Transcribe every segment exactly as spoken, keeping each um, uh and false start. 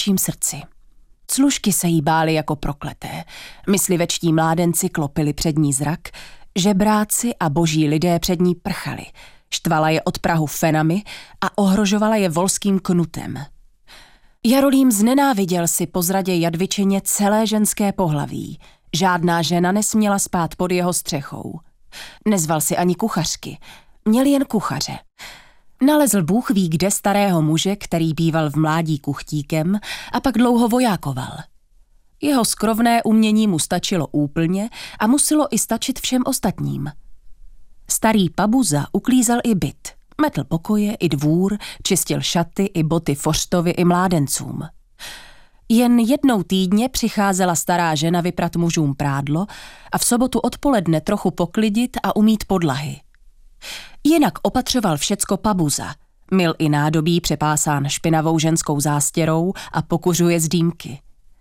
dívčím srdci. Clužky se jí bály jako prokleté, myslivečtí mládenci klopili před ní zrak, žebráci a boží lidé před ní prchali, štvala je od prahu fenami a ohrožovala je volským knutem. Jarolím znenáviděl si po zradě Jadvičeně celé ženské pohlaví. Žádná žena nesměla spát pod jeho střechou. Nezval si ani kuchařky, měl jen kuchaře. Nalezl Bůh ví kde starého muže, který býval v mládí kuchtíkem a pak dlouho vojákoval. Jeho skrovné umění mu stačilo úplně a muselo i stačit všem ostatním. Starý Pabuza uklízel i byt, metl pokoje i dvůr, čistil šaty i boty Fořtovi i mládencům. Jen jednou týdně přicházela stará žena vyprat mužům prádlo a v sobotu odpoledne trochu poklidit a umýt podlahy. Jinak opatřoval všecko Pabuza, myl i nádobí přepásán špinavou ženskou zástěrou a pokuřuje z dýmky.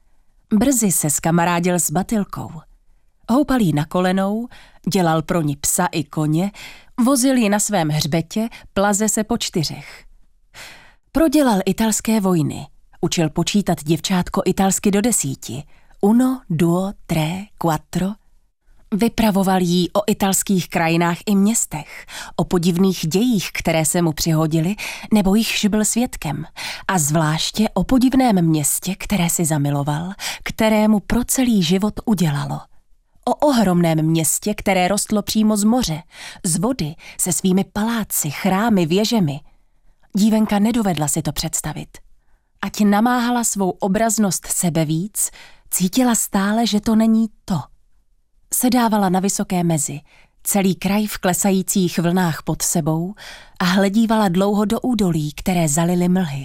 Brzy se skamarádil s Batylkou. Houpal jí na kolenou, dělal pro ní psa i koně, vozil ji na svém hřbetě, plaze se po čtyřech. Prodělal italské vojny, učil počítat děvčátko italsky do desíti. Uno, duo, tre, quattro. Vypravoval jí o italských krajinách i městech, o podivných dějích, které se mu přihodily, nebo jichž byl svědkem, a zvláště o podivném městě, které si zamiloval, kterému pro celý život udělalo. O ohromném městě, které rostlo přímo z moře, z vody, se svými paláci, chrámy, věžemi. Dívenka nedovedla si to představit. Ať namáhala svou obraznost sebe víc, cítila stále, že to není to. Sedávala na vysoké mezi, celý kraj v klesajících vlnách pod sebou a hledívala dlouho do údolí, které zalily mlhy.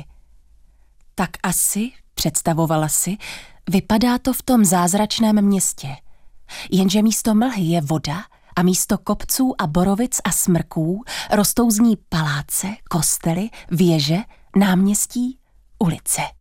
Tak asi, představovala si, vypadá to v tom zázračném městě. Jenže místo mlhy je voda a místo kopců a borovic a smrků rostou z ní paláce, kostely, věže, náměstí, ulice.